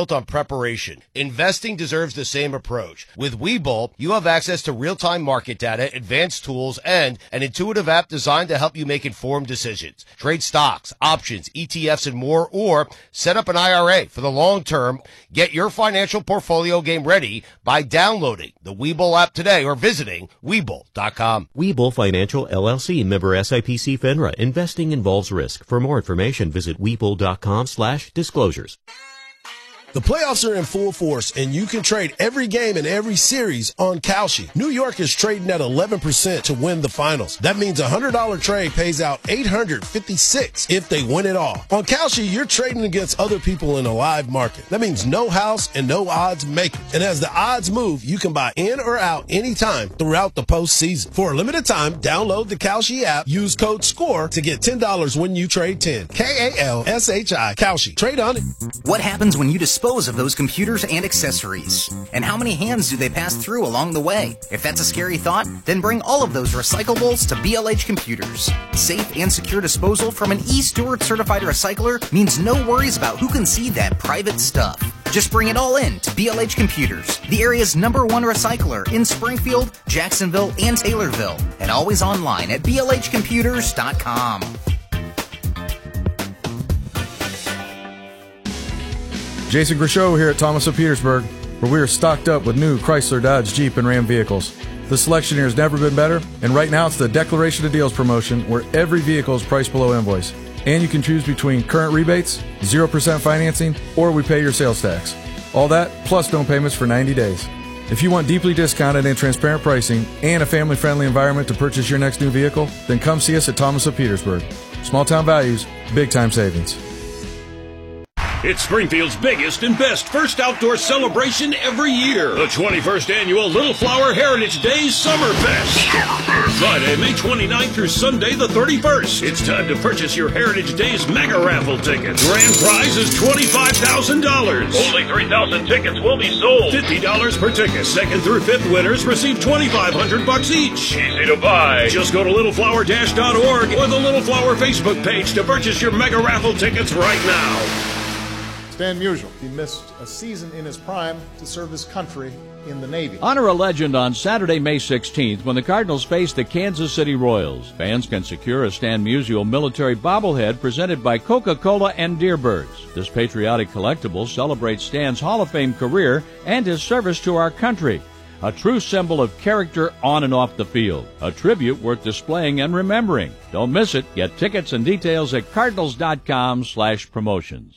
built on preparation. Investing deserves the same approach. With Webull, you have access to real-time market data, advanced tools, and an intuitive app designed to help you make informed decisions. Trade stocks, options, ETFs, and more, or set up an IRA for the long term. Get your financial portfolio game ready by downloading the Webull app today or visiting Webull.com. Webull Financial LLC, member SIPC FINRA. Investing involves risk. For more information, visit Webull.com/disclosures. The playoffs are in full force, and you can trade every game in every series on Kalshi. New York is trading at 11% to win the finals. That means a $100 trade pays out $856 if they win it all. On Kalshi, you're trading against other people in a live market. That means no house and no odds makers. And as the odds move, you can buy in or out anytime throughout the postseason. For a limited time, download the Kalshi app, use code SCORE to get $10 when you trade 10. Kalshi. Kalshi. Trade on it. What happens when you dispose of those computers and accessories? And how many hands do they pass through along the way? If that's a scary thought, then bring all of those recyclables to BLH Computers. Safe and secure disposal from an eSteward certified recycler means no worries about who can see that private stuff. Just bring it all in to BLH Computers, the area's #1 recycler in Springfield, Jacksonville, and Taylorville, and always online at blhcomputers.com. Jason Grishow here at Thomas of Petersburg, where we are stocked up with new Chrysler, Dodge, Jeep, and Ram vehicles. The selection here has never been better, and right now it's the Declaration of Deals promotion, where every vehicle is priced below invoice. And you can choose between current rebates, 0% financing, or we pay your sales tax. All that, plus no payments for 90 days. If you want deeply discounted and transparent pricing and a family-friendly environment to purchase your next new vehicle, then come see us at Thomas of Petersburg. Small town values, big time savings. It's Springfield's biggest and best first outdoor celebration every year. The 21st Annual Little Flower Heritage Days Summer Fest. Friday, May 29th through Sunday, the 31st. It's time to purchase your Heritage Days mega raffle tickets. Grand prize is $25,000. Only 3,000 tickets will be sold. $50 per ticket. Second through fifth winners receive $2,500 each. Easy to buy. Just go to littleflower-org or the Little Flower Facebook page to purchase your mega raffle tickets right now. Stan Musial. He missed a season in his prime to serve his country in the Navy. Honor a legend on Saturday, May 16th when the Cardinals face the Kansas City Royals. Fans can secure a Stan Musial military bobblehead presented by Coca-Cola and Deerbirds. This patriotic collectible celebrates Stan's Hall of Fame career and his service to our country. A true symbol of character on and off the field. A tribute worth displaying and remembering. Don't miss it. Get tickets and details at cardinals.com/promotions.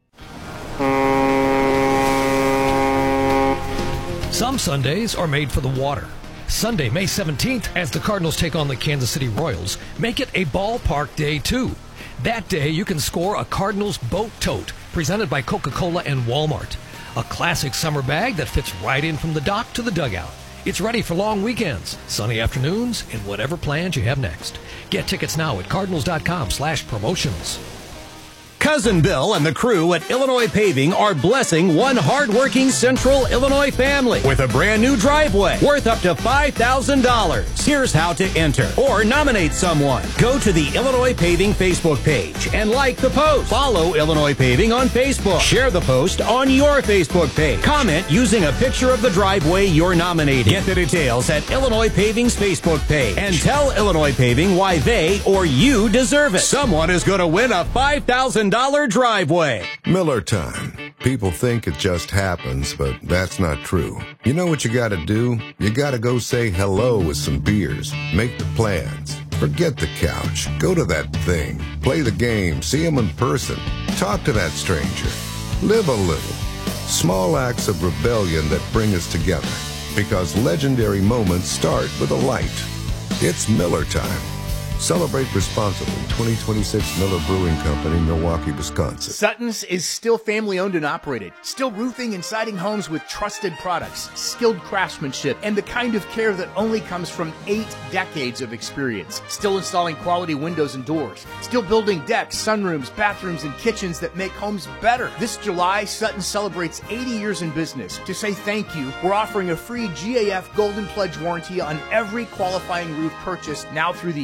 Some Sundays are made for the water. Sunday, May 17th, as the Cardinals take on the Kansas City Royals, make it a ballpark day, too. That day, you can score a Cardinals boat tote presented by Coca-Cola and Walmart. A classic summer bag that fits right in from the dock to the dugout. It's ready for long weekends, sunny afternoons, and whatever plans you have next. Get tickets now at cardinals.com/promotions. Cousin Bill and the crew at Illinois Paving are blessing one hardworking Central Illinois family with a brand new driveway worth up to $5,000. Here's how to enter or nominate someone. Go to the Illinois Paving Facebook page and like the post. Follow Illinois Paving on Facebook. Share the post on your Facebook page. Comment using a picture of the driveway you're nominating. Get the details at Illinois Paving's Facebook page and tell Illinois Paving why they or you deserve it. Someone is going to win a $5,000 driveway. Miller time. People think it just happens, but that's not true. You know what you gotta do? You gotta go say hello with some beers. Make the plans. Forget the couch. Go to that thing. Play the game. See him in person. Talk to that stranger. Live a little. Small acts of rebellion that bring us together. Because legendary moments start with a light. It's Miller time. Celebrate responsibly. 2026 Miller Brewing Company, Milwaukee, Wisconsin. Sutton's is still family-owned and operated. Still roofing and siding homes with trusted products, skilled craftsmanship, and the kind of care that only comes from 8 decades of experience. Still installing quality windows and doors. Still building decks, sunrooms, bathrooms, and kitchens that make homes better. This July, Sutton celebrates 80 years in business. To say thank you, we're offering a free GAF Golden Pledge warranty on every qualifying roof purchase now through the end of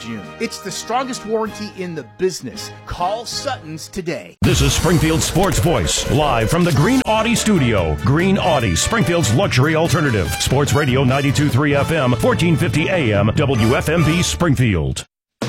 June. It's the strongest warranty in the business. Call Sutton's today. This is Springfield's Sports Voice, live from the Green Audi studio. Green Audi, Springfield's luxury alternative. Sports Radio 92.3 FM, 1450 AM, WFMB Springfield.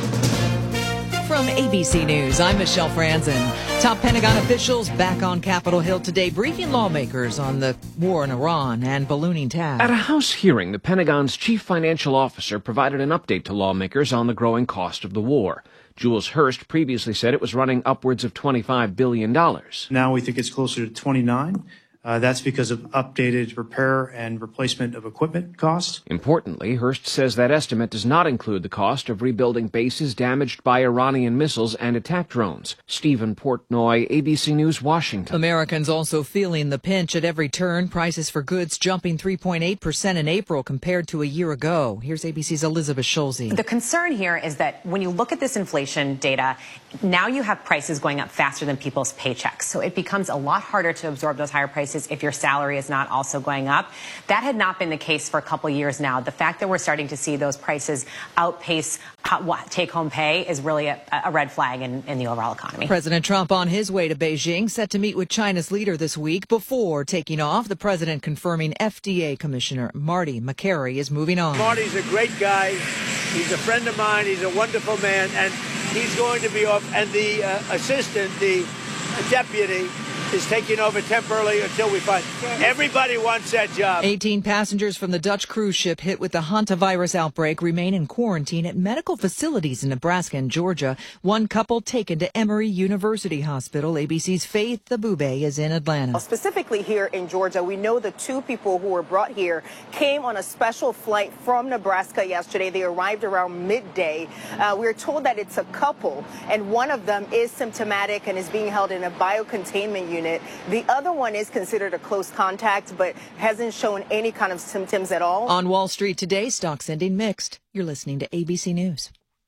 From ABC News, I'm Michelle Franzen. Top Pentagon officials back on Capitol Hill today briefing lawmakers on the war in Iran and ballooning tab. At a House hearing, the Pentagon's chief financial officer provided an update to lawmakers on the growing cost of the war. Jules Hurst previously said it was running upwards of $25 billion. Now we think it's closer to 29. That's because of updated repair and replacement of equipment costs. Importantly, Hurst says that estimate does not include the cost of rebuilding bases damaged by Iranian missiles and attack drones. Stephen Portnoy, ABC News, Washington. Americans also feeling the pinch at every turn. Prices for goods jumping 3.8% in April compared to a year ago. Here's ABC's Elizabeth Schulze. The concern here is that when you look at this inflation data, now you have prices going up faster than people's paychecks. So it becomes a lot harder to absorb those higher prices if your salary is not also going up. That had not been the case for a couple years now. The fact that we're starting to see those prices outpace take-home pay is really a red flag in the overall economy. President Trump on his way to Beijing, set to meet with China's leader this week. Before taking off, the president confirming FDA Commissioner Marty Makary is moving on. Marty's a great guy. He's a friend of mine. He's a wonderful man. And he's going to be off. And the assistant, the deputy, is taking over temporarily until we find. Everybody wants that job. 18 passengers from the Dutch cruise ship hit with the hantavirus outbreak remain in quarantine at medical facilities in Nebraska and Georgia. One couple taken to Emory University Hospital. ABC's Faith Abube is in Atlanta. Specifically here in Georgia, we know the two people who were brought here came on a special flight from Nebraska yesterday. They arrived around midday. We're told that it's a couple, and one of them is symptomatic and is being held in a biocontainment unit. The other one is considered a close contact, but hasn't shown any kind of symptoms at all. On Wall Street today, stocks ending mixed. You're listening to ABC News.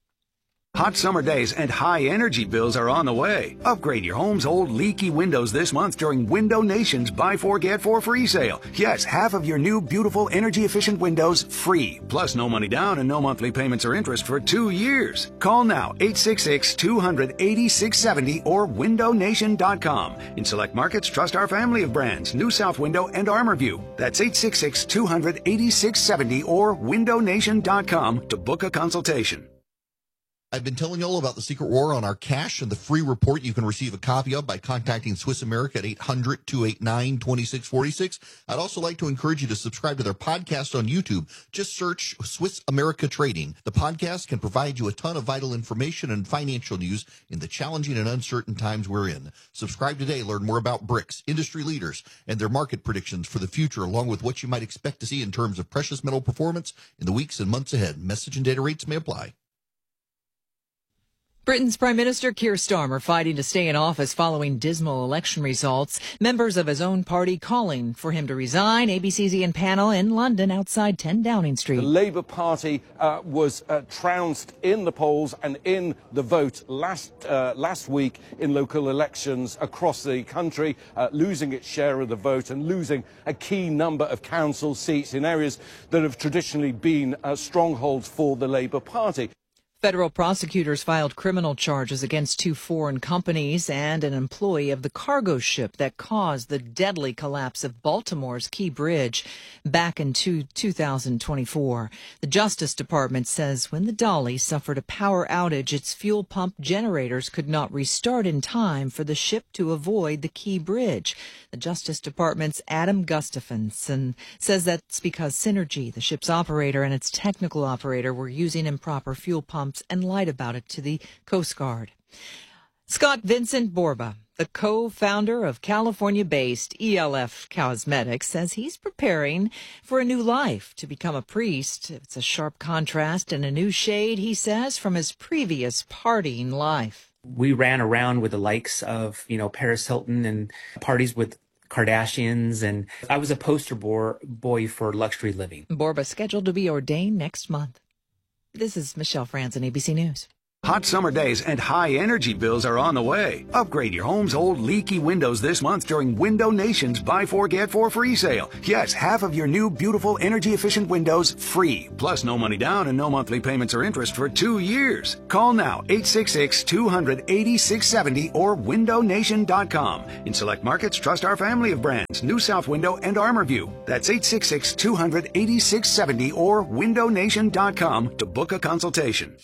Hot summer days and high energy bills are on the way. Upgrade your home's old leaky windows this month during Window Nation's Buy 4 Get 4 free sale. Yes, half of your new beautiful energy efficient windows free. Plus no money down and no monthly payments or interest for 2 years. Call now 866-200-8670 or windownation.com. In select markets, trust our family of brands, New South Window and ArmorView. That's 866-200-8670 or windownation.com to book a consultation. I've been telling you all about the secret war on our cash and the free report you can receive a copy of by contacting Swiss America at 800-289-2646. I'd also like to encourage you to subscribe to their podcast on YouTube. Just search Swiss America Trading. The podcast can provide you a ton of vital information and financial news in the challenging and uncertain times we're in. Subscribe today. Learn more about BRICS, industry leaders, and their market predictions for the future, along with what you might expect to see in terms of precious metal performance in the weeks and months ahead. Message and data rates may apply. Britain's Prime Minister Keir Starmer fighting to stay in office following dismal election results. Members of his own party calling for him to resign. ABC's Ian Pannell in London outside 10 Downing Street. The Labour Party was trounced in the polls and in the vote last week in local elections across the country, losing its share of the vote and losing a key number of council seats in areas that have traditionally been strongholds for the Labour Party. Federal prosecutors filed criminal charges against 2 foreign companies and an employee of the cargo ship that caused the deadly collapse of Baltimore's Key Bridge back in 2024. The Justice Department says when the Dolly suffered a power outage, its fuel pump generators could not restart in time for the ship to avoid the Key Bridge. The Justice Department's Adam Gustafson says that's because Synergy, the ship's operator, and its technical operator were using improper fuel pumps and lied about it to the Coast Guard. Scott Vincent Borba, the co-founder of California-based ELF Cosmetics, says he's preparing for a new life to become a priest. It's a sharp contrast and a new shade, he says, from his previous partying life. We ran around with the likes of, Paris Hilton and parties with Kardashians, and I was a poster boy for luxury living. Borba scheduled to be ordained next month. This is Michelle Franzen, ABC News. Hot summer days and high energy bills are on the way. Upgrade your home's old leaky windows this month during Window Nation's Buy 4 Get 4 free sale. Yes, half of your new beautiful energy efficient windows free. Plus no money down and no monthly payments or interest for 2 years. Call now 866-200-8670 or windownation.com. In select markets, trust our family of brands, New South Window and ArmorView. That's 866-200-8670 or windownation.com to book a consultation.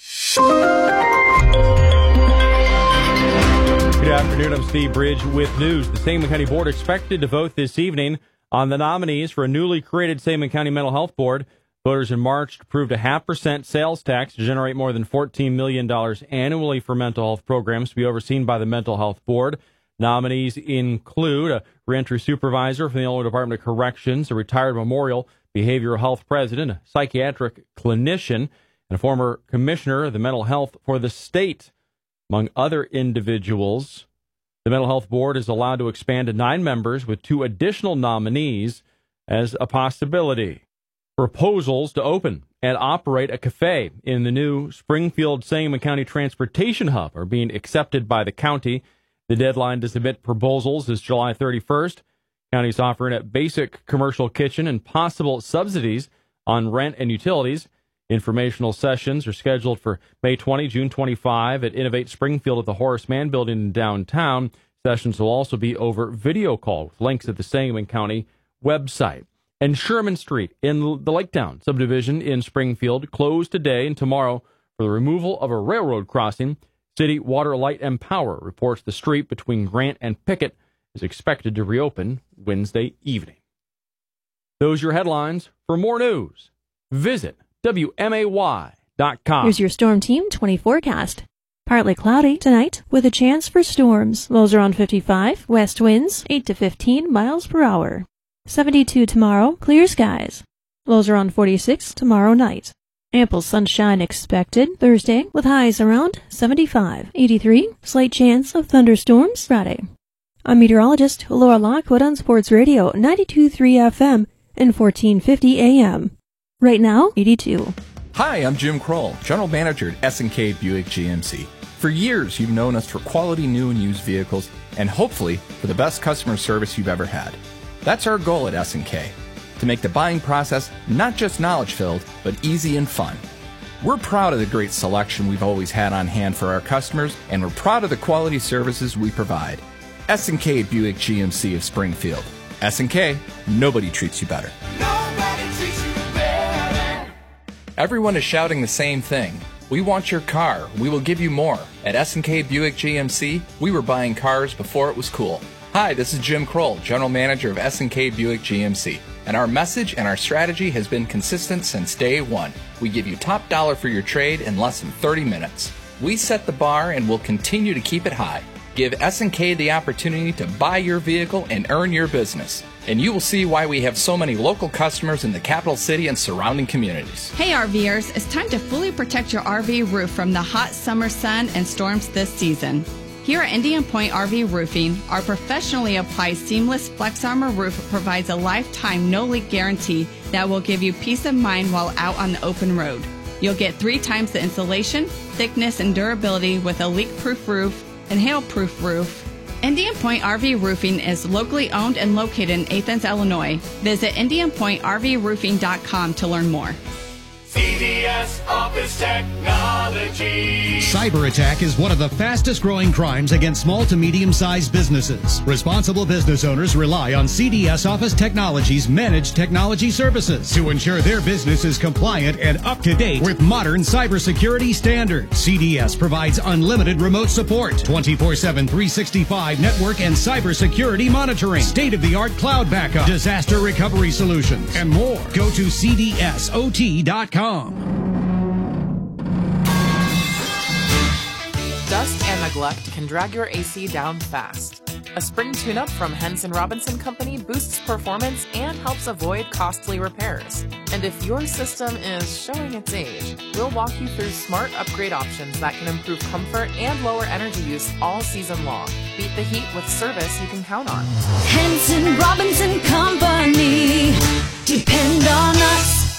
Good afternoon, I'm Steve Bridge with news. The Sangamon County Board expected to vote this evening on the nominees for a newly created Sangamon County Mental Health Board. Voters in March approved a 0.5% sales tax to generate more than $14 million annually for mental health programs to be overseen by the Mental Health Board. Nominees include a reentry supervisor from the Illinois Department of Corrections, a retired Memorial Behavioral Health president, a psychiatric clinician, and a former commissioner of the mental health for the state, among other individuals. The Mental Health Board is allowed to expand to 9 members with 2 additional nominees as a possibility. Proposals to open and operate a cafe in the new Springfield-Sangamon County Transportation Hub are being accepted by the county. The deadline to submit proposals is July 31st. County's offering a basic commercial kitchen and possible subsidies on rent and utilities. Informational sessions are scheduled for May 20, June 25 at Innovate Springfield at the Horace Mann Building in downtown. Sessions will also be over video call with links at the Sangamon County website. And Sherman Street in the Laketown subdivision in Springfield closed today and tomorrow for the removal of a railroad crossing. City Water, Light, and Power reports the street between Grant and Pickett is expected to reopen Wednesday evening. Those are your headlines. For more news, visit WMAY.com. Here's your Storm Team 20 forecast. Partly cloudy tonight with a chance for storms. Lows around 55, west winds 8 to 15 miles per hour. 72 tomorrow, clear skies. Lows around 46 tomorrow night. Ample sunshine expected Thursday with highs around 75. 83, slight chance of thunderstorms Friday. I'm meteorologist Laura Lockwood on Sports Radio 92.3 FM and 1450 AM. Right now, 82. Hi, I'm Jim Kroll, General Manager at S&K Buick GMC. For years, you've known us for quality new and used vehicles and hopefully for the best customer service you've ever had. That's our goal at S&K, to make the buying process not just knowledge-filled, but easy and fun. We're proud of the great selection we've always had on hand for our customers, and we're proud of the quality services we provide. S&K Buick GMC of Springfield. S&K, nobody treats you better. Everyone is shouting the same thing. We want your car. We will give you more. At S&K Buick GMC, we were buying cars before it was cool. Hi, this is Jim Kroll, General Manager of S&K Buick GMC. And our message and our strategy has been consistent since day one. We give you top dollar for your trade in less than 30 minutes. We set the bar and will continue to keep it high. Give S&K the opportunity to buy your vehicle and earn your business. And you will see why we have so many local customers in the capital city and surrounding communities. Hey RVers, it's time to fully protect your RV roof from the hot summer sun and storms this season. Here at Indian Point RV Roofing, our professionally applied seamless Flex Armor roof provides a lifetime no-leak guarantee that will give you peace of mind while out on the open road. You'll get 3 times the insulation, thickness, and durability with a leak-proof roof and hail-proof roof. Indian Point RV Roofing is locally owned and located in Athens, Illinois. Visit IndianPointRVRoofing.com to learn more. CDS Office Technology. Cyber attack is one of the fastest growing crimes against small to medium-sized businesses. Responsible business owners rely on CDS Office Technology's managed technology services to ensure their business is compliant and up to date with modern cybersecurity standards. CDS provides unlimited remote support, 24/7, 365 network and cybersecurity monitoring, state-of-the-art cloud backup, disaster recovery solutions, and more. Go to cdsot.com. Dust and neglect can drag your AC down fast. A spring tune-up from Henson Robinson Company boosts performance and helps avoid costly repairs. And if your system is showing its age, we'll walk you through smart upgrade options that can improve comfort and lower energy use all season long. Beat the heat with service you can count on. Henson Robinson Company. Depend on us.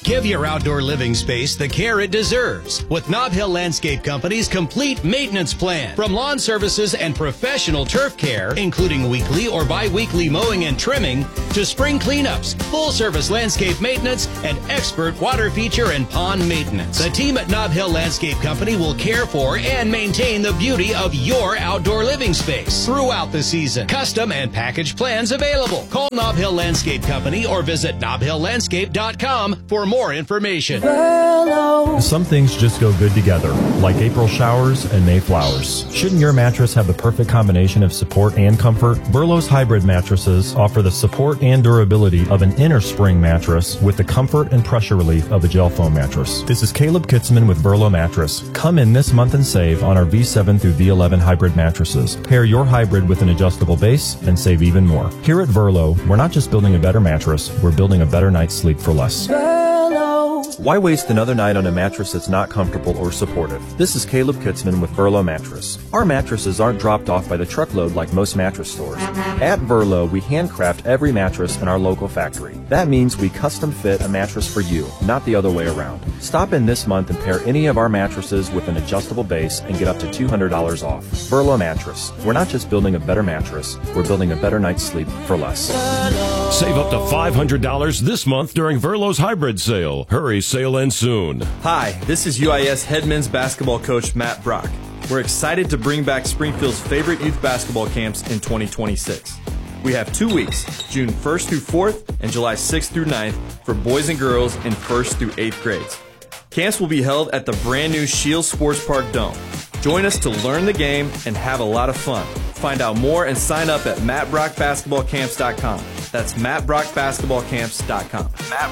Give your outdoor living space the care it deserves with Nob Hill Landscape Company's complete maintenance plan. From lawn services and professional turf care, including weekly or bi-weekly mowing and trimming, to spring cleanups, full-service landscape maintenance, and expert water feature and pond maintenance. The team at Nob Hill Landscape Company will care for and maintain the beauty of your outdoor living space throughout the season. Custom and package plans available. Call Nob Hill Landscape Company or visit nobhilllandscape.com for more information. Some things just go good together, like April showers and May flowers. Shouldn't your mattress have the perfect combination of support and comfort? Burlow's hybrid mattresses offer the support and durability of an inner spring mattress with the comfort and pressure relief of a gel foam mattress. This is Caleb Kitzman with Burlow Mattress. Come in this month and save on our V7 through V11 hybrid mattresses. Pair your hybrid with an adjustable base and save even more. Here at Burlow, we're not just building a better mattress, we're building a better night's sleep for less. Why waste another night on a mattress that's not comfortable or supportive? This is Caleb Kitzman with Burlow Mattress. Our mattresses aren't dropped off by the truckload like most mattress stores. At Burlow, we handcraft every mattress in our local factory. That means we custom fit a mattress for you, not the other way around. Stop in this month and pair any of our mattresses with an adjustable base and get up to $200 off. Burlow Mattress. We're not just building a better mattress, we're building a better night's sleep for less. Save up to $500 this month during Verlo's hybrid sale. Hurry, sale ends soon. Hi, this is UIS head men's basketball coach Matt Brock. We're excited to bring back Springfield's favorite youth basketball camps in 2026. We have 2 weeks, June 1st through 4th and July 6th through 9th for boys and girls in 1st through 8th grades. Camps will be held at the brand new Shields Sports Park Dome. Join us to learn the game and have a lot of fun. Find out more and sign up at mattbrockbasketballcamps.com. That's mattbrockbasketballcamps.com.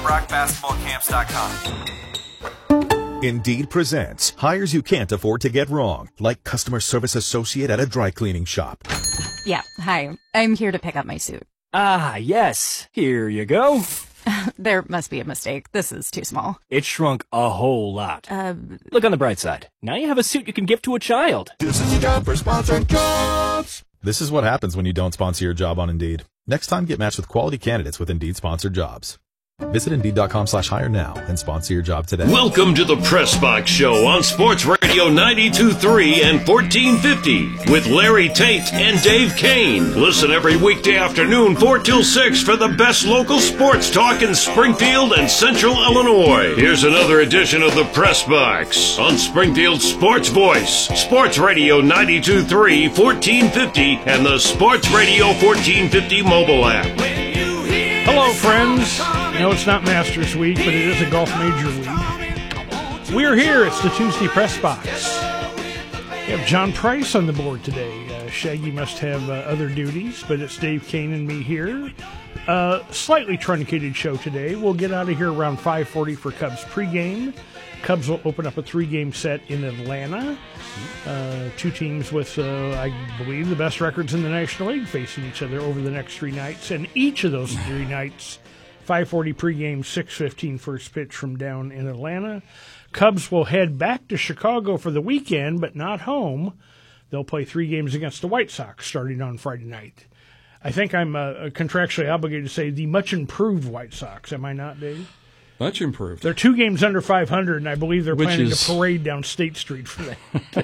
mattbrockbasketballcamps.com. Indeed presents hires you can't afford to get wrong, like customer service associate at a dry cleaning shop. Yeah, hi. I'm here to pick up my suit. Ah, yes. Here you go. There must be a mistake. This is too small. It shrunk a whole lot. Look on the bright side. Now you have a suit you can give to a child. This is your job for sponsored jobs. This is what happens when you don't sponsor your job on Indeed. Next time, get matched with quality candidates with Indeed sponsored jobs. Visit Indeed.com/hire now and sponsor your job today. Welcome to the Press Box Show on Sports Radio 92.3 and 1450 with Larry Tate and Dave Kane. Listen every weekday afternoon 4 till 6 for the best local sports talk in Springfield and Central Illinois. Here's another edition of the Press Box on Springfield's Sports Voice, Sports Radio 92.3, 1450, and the Sports Radio 1450 mobile app. Hello, friends. No, it's not Masters Week, but it is a golf major week. We're here. It's the Tuesday Press Box. We have John Price on the board today. Shaggy must have other duties, but it's Dave Kane and me here. Slightly truncated show today. We'll get out of here around 5:40 for Cubs pregame. Cubs will open up a 3-game set in Atlanta. Two teams with, I believe, the best records in the National League facing each other over the next 3 nights. And each of those 3 nights, 5:40 pregame, 6:15 first pitch from down in Atlanta. Cubs will head back to Chicago for the weekend, but not home. They'll play 3 games against the White Sox starting on Friday night. I think I'm contractually obligated to say the much improved White Sox. Am I not, Dave? Much improved. They're 2 games under 500, and I believe they're planning to parade down State Street for that.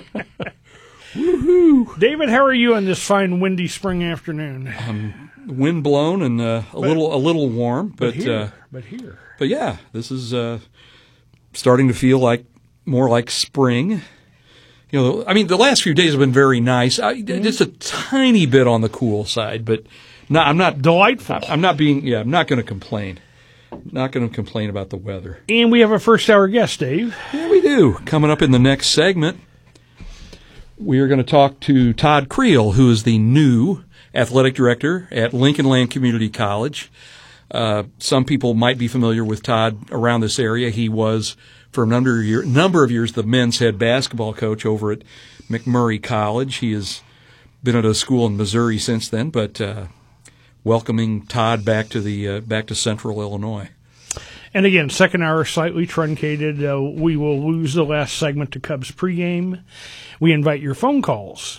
Woohoo! David, how are you on this fine, windy spring afternoon? Wind blown and a little warm, but here. But yeah, this is starting to feel more like spring. You know, I mean, the last few days have been very nice. Just a tiny bit on the cool side, but I'm not delightful. I'm not going to complain. Not going to complain about the weather. And we have a first-hour guest, Dave. Yeah, we do. Coming up in the next segment, we are going to talk to Todd Creel, who is the new athletic director at Lincoln Land Community College. Some people might be familiar with Todd around this area. He was, for a number of years, the men's head basketball coach over at McMurray College. He has been at a school in Missouri since then, but welcoming Todd back to Central Illinois. And again, second hour slightly truncated. We will lose the last segment to Cubs pregame. We invite your phone calls,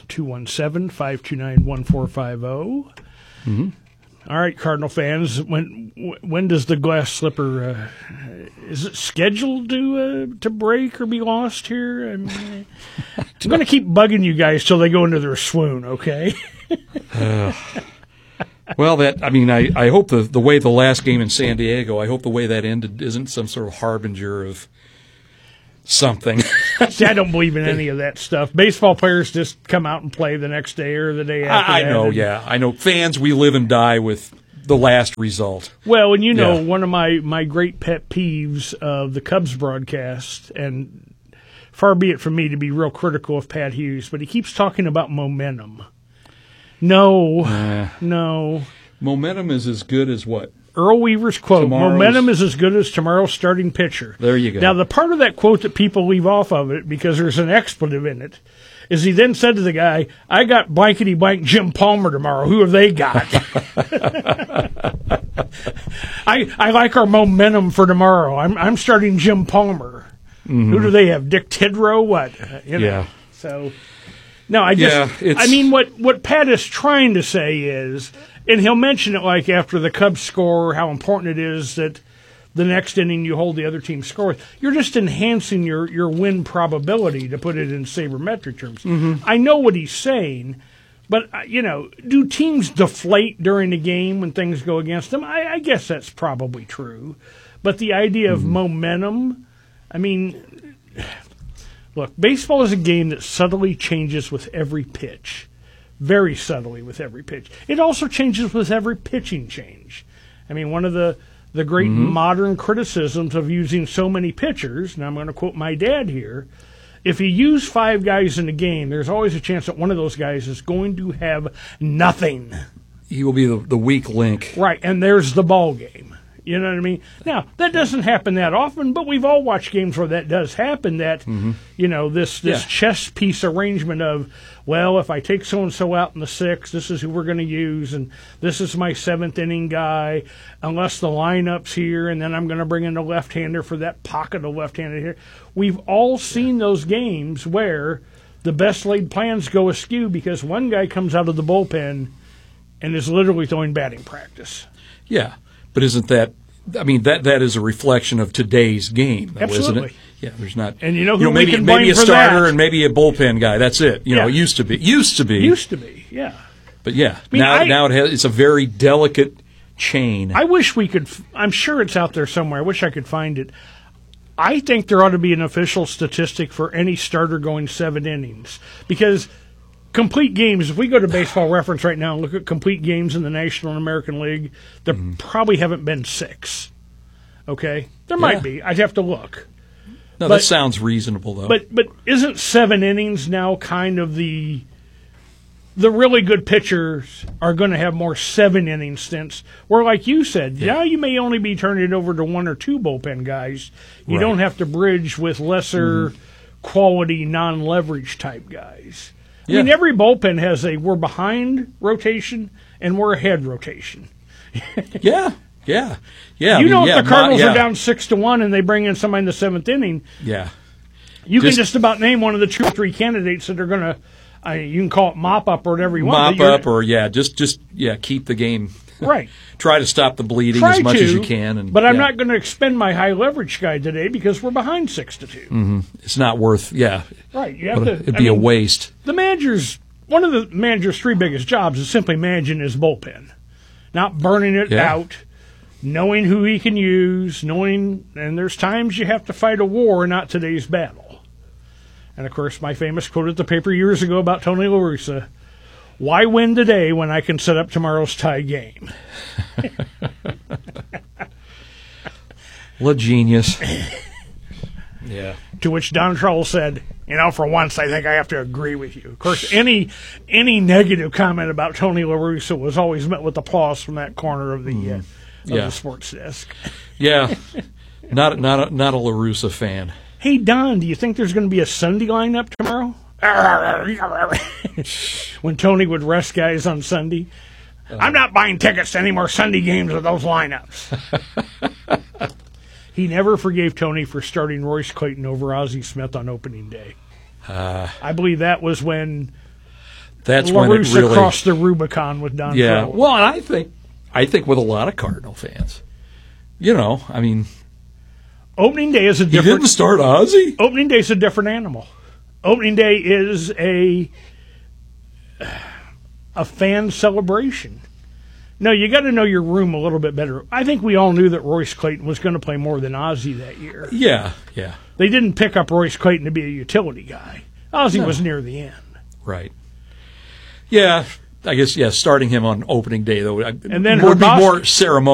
217-529-1450. Mm-hmm. All right, Cardinal fans, when does the glass slipper is it scheduled to break or be lost here? I mean, I'm going to keep bugging you guys till they go into their swoon, okay? Well, I hope the way the last game in San Diego, I hope the way that ended isn't some sort of harbinger of something. See, I don't believe in any of that stuff. Baseball players just come out and play the next day or the day after. I know, I know. Fans, we live and die with the last result. Well, and one of my great pet peeves of the Cubs broadcast, and far be it from me to be real critical of Pat Hughes, but he keeps talking about momentum. No. Momentum is as good as what? Earl Weaver's quote, momentum is as good as tomorrow's starting pitcher. There you go. Now, the part of that quote that people leave off of it, because there's an expletive in it, is he then said to the guy, I got blankety blank Jim Palmer tomorrow. Who have they got? I like our momentum for tomorrow. I'm starting Jim Palmer. Mm-hmm. Who do they have? Dick Tidrow? What? Yeah. So, no, what Pat is trying to say is, and he'll mention it like after the Cubs score, how important it is that the next inning you hold the other team's score. You're just enhancing your win probability, to put it in sabermetric terms. Mm-hmm. I know what he's saying, but, do teams deflate during the game when things go against them? I guess that's probably true. But the idea of momentum, look, baseball is a game that subtly changes with every pitch. Very subtly with every pitch. It also changes with every pitching change. One of the great modern criticisms of using so many pitchers, and I'm going to quote my dad here, if you use 5 guys in a game, there's always a chance that one of those guys is going to have nothing. He will be the weak link. Right, and there's the ball game. You know what I mean? Now, that doesn't happen that often, but we've all watched games where that does happen, that, this chess piece arrangement of, well, if I take so-and-so out in the 6th, this is who we're going to use, and this is my 7th inning guy, unless the lineup's here, and then I'm going to bring in a left-hander for that pocket of left-handed here. We've all seen those games where the best laid plans go askew because one guy comes out of the bullpen and is literally throwing batting practice. Yeah. But isn't that that is a reflection of today's game, though, absolutely. Isn't it? Yeah, there's not. And who we can blame maybe a for starter that? And maybe a bullpen guy. That's it. It used to be. Yeah. But now it's a very delicate chain. I wish we could. I'm sure it's out there somewhere. I wish I could find it. I think there ought to be an official statistic for any starter going 7 innings, because complete games, if we go to Baseball Reference right now and look at complete games in the National and American League, there probably haven't been 6. Okay? There might be. I'd have to look. No, that sounds reasonable, though. But isn't 7 innings now kind of the really good pitchers are going to have more 7-inning stints, where, like you said, you may only be turning it over to 1 or 2 bullpen guys. You don't have to bridge with lesser quality, non-leverage type guys. Yeah. Every bullpen has a we're behind rotation and we're ahead rotation. Yeah. If the Cardinals are down 6-1 and they bring in somebody in the 7th inning, you can just about name one of the 2 or 3 candidates that are going to. You can call it mop up or whatever you want. Mop up or just keep the game. Right. Try to stop the bleeding as much as you can. But I'm not going to expend my high leverage guy today because we're behind 6-2. Mm-hmm. It's not worth. Right. You have to. It'd be a waste. One of the manager's 3 biggest jobs is simply managing his bullpen, not burning it out, knowing who he can use, and there's times you have to fight a war, not today's battle. And of course, my famous quote at the paper years ago about Tony La Russa: "Why win today when I can set up tomorrow's tie game?" What genius. Yeah. To which Don Troll said, for once, I think I have to agree with you. Of course, any negative comment about Tony La Russa was always met with applause from that corner of the sports desk. Yeah. Not a La Russa fan. Hey, Don, do you think there's going to be a Sunday lineup tomorrow? When Tony would rest guys on Sunday. I'm not buying tickets to any more Sunday games with those lineups. He never forgave Tony for starting Royce Clayton over Ozzie Smith on opening day. I believe that was when La Russa crossed the Rubicon with Don Troll. Well, and I think with a lot of Cardinal fans. Opening day is a different... He didn't start Ozzie? Opening day is a different animal. Opening day is a fan celebration. No, you got to know your room a little bit better. I think we all knew that Royce Clayton was going to play more than Ozzie that year. Yeah. They didn't pick up Royce Clayton to be a utility guy. Ozzie was near the end. Right. Yeah, I guess, starting him on opening day, though, and then would be more ceremonial.